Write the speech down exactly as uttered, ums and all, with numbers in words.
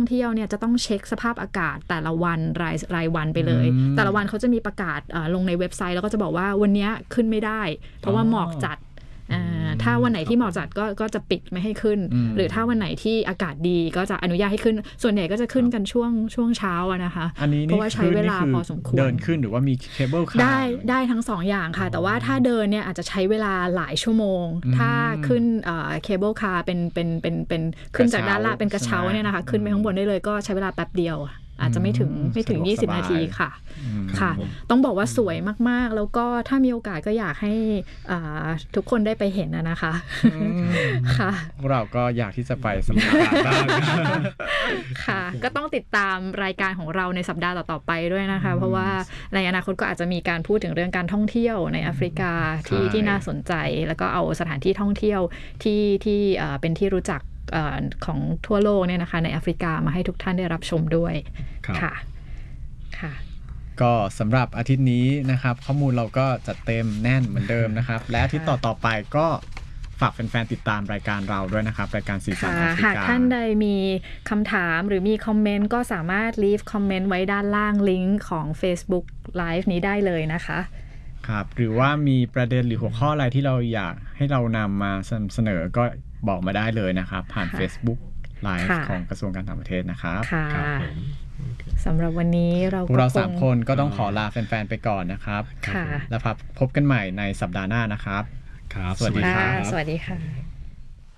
เที่ยวเนี่ยจะต้องเช็คสภาพอากาศแต่ละวันรายรายวันไปเลยแต่ละวันเขาจะมีประกาศลงในเว็บไซต์แล้วก็จะบอกว่าวันนี้ขึ้นไม่ได้เพราะว่าหมอกจัดถ้าวันไหนที่หมอกจัดก็ก็จะปิดไม่ให้ขึ้นหรือถ้าวันไหนที่อากาศดีก็จะอนุญาตให้ขึ้นส่วนใหญ่ก็จะขึ้นกันช่วงช่วงเช้าอะนะคะเพราะว่าใช้เวลาพอสมควรเดินขึ้นหรือว่ามีเคเบิลคาร์ได้ได้ทั้งสองอย่างค่ะแต่ว่าถ้าเดินเนี่ยอาจจะใช้เวลาหลายชั่วโมงถ้าขึ้นเคเบิลคาร์เป็นเป็นเป็นเป็นขึ้นจากด้านล่างเป็นกระเช้าเนี่ยนะคะขึ้นไปข้างบนได้เลยก็ใช้เวลาแป๊บเดียวอาจจะไม่ถึงไม่ถึงยี่สิบนาทีค่ะค่ะต้องบอกว่าสวยมากๆแล้วก็ถ้ามีโอกาสก็อยากให้ทุกคนได้ไปเห็นนะคะค่ะพวกเราก็อยากที่จะไปสัมผัสบ้างค่ะก็ต้องติดตามรายการของเราในสัปดาห์ต่อๆไปด้วยนะคะเพราะว่าในอนาคตก็อาจจะมีการพูดถึงเรื่องการท่องเที่ยวในแอฟริกาที่ที่น่าสนใจแล้วก็เอาสถานที่ท่องเที่ยวที่ที่เป็นที่รู้จักของทั่วโลกเนี่ยนะคะในแอฟริกามาให้ทุกท่านได้รับชมด้วยค่ะค่ะก็สำหรับอาทิตย์นี้นะครับข้อมูลเราก็จัดเต็มแน่นเหมือนเดิมนะครับและอาทิตย์ต่อๆไปก็ฝากแฟนๆติดตามรายการเราด้วยนะครับรายการสีสันแอฟริกาหากท่านใดมีคำถามหรือมีคอมเมนต์ก็สามารถ leave คอมเมนต์ไว้ด้านล่างลิงก์ของ Facebook Live นี้ได้เลยนะคะครับหรือว่ามีประเด็นหรือหัวข้ออะไรที่เราอยากให้เรานำมาเสนอก็บอกมาได้เลยนะครับผ่าน Facebook Live ของกระทรวงการต่างประเทศนะครับค่ะสำหรับวันนี้เราพวกเราสามคนก็ต้องขอลาแฟนๆไปก่อนนะครับแล้วพบกันใหม่ในสัปดาห์หน้านะครับครับสวัสดีค่ะสวัสดีค่ะ